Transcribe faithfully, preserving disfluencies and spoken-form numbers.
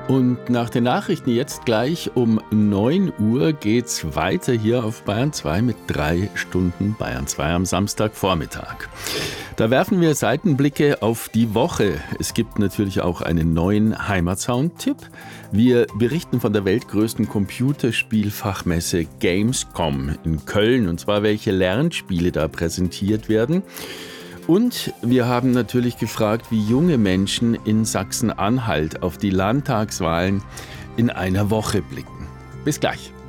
Und nach den Nachrichten jetzt gleich um neun Uhr geht's weiter hier auf Bayern zwei mit drei Stunden Bayern zwei am Samstagvormittag. Da werfen wir Seitenblicke auf die Woche. Es gibt natürlich auch einen neuen Heimatsound-Tipp. Wir berichten von der weltgrößten Computerspielfachmesse Gamescom in Köln, und zwar welche Lernspiele da präsentiert werden. Und wir haben natürlich gefragt, wie junge Menschen in Sachsen-Anhalt auf die Landtagswahlen in einer Woche blicken. Bis gleich.